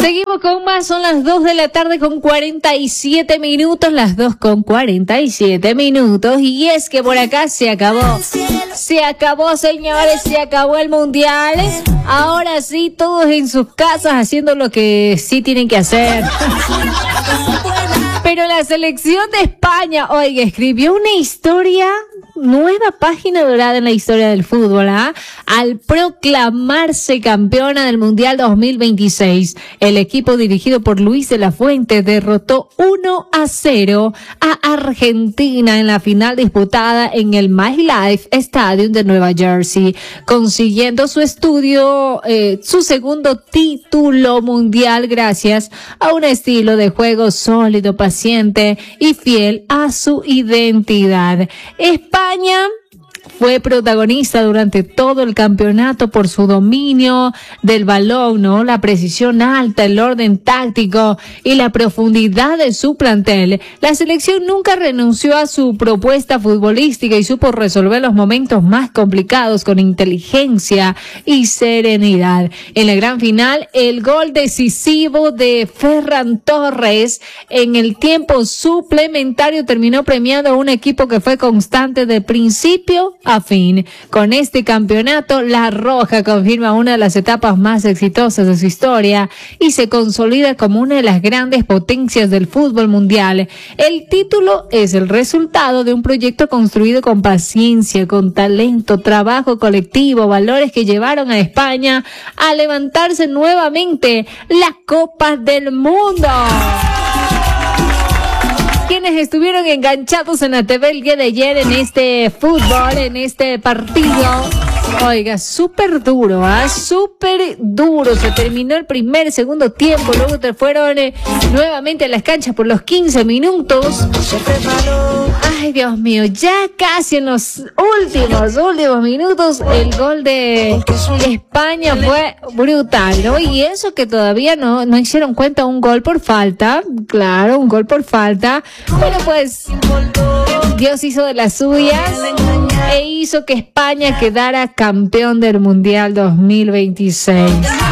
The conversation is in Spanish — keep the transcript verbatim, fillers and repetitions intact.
Seguimos con más, son las dos de la tarde con cuarenta y siete minutos, las dos con cuarenta y siete minutos, y es que por acá se acabó, se acabó señores, se acabó el mundial, ahora sí todos en sus casas haciendo lo que sí tienen que hacer. Pero la selección de España, oiga, escribió una historia, nueva página dorada en la historia del fútbol, ¿ah? Al proclamarse campeona del Mundial dos mil veintiséis. El equipo dirigido por Luis de la Fuente derrotó uno a cero a Argentina en la final disputada en el MetLife Stadium de Nueva Jersey, consiguiendo su estudio, eh, su segundo título mundial gracias a un estilo de juego sólido, paciente y fiel a su identidad. España fue protagonista durante todo el campeonato por su dominio del balón, ¿no? La precisión alta, el orden táctico y la profundidad de su plantel. La selección nunca renunció a su propuesta futbolística y supo resolver los momentos más complicados con inteligencia y serenidad. En la gran final, el gol decisivo de Ferran Torres en el tiempo suplementario terminó premiando a un equipo que fue constante de principio a fin. Con este campeonato, La Roja confirma una de las etapas más exitosas de su historia y se consolida como una de las grandes potencias del fútbol mundial. El título es el resultado de un proyecto construido con paciencia, con talento, trabajo colectivo, valores que llevaron a España a levantarse nuevamente las copas del mundo. Quienes estuvieron enganchados en la T V el día de ayer en este fútbol, en este partido, oiga, súper duro, ¿ah? ¿eh? Súper duro. Se terminó el primer, segundo tiempo, luego te fueron eh, nuevamente a las canchas por los quince minutos. Ay, Dios mío, ya casi en los últimos, últimos minutos, el gol de España fue brutal, ¿no? Y eso que todavía no, no hicieron cuenta, un gol por falta, claro, un gol por falta. Bueno, pues Dios hizo de las suyas e hizo que España quedara campeón del Mundial dos mil veintiséis.